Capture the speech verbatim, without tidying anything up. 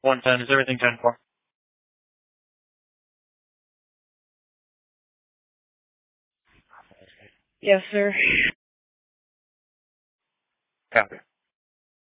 one ten. Is everything ten four? Yes, sir. Copy.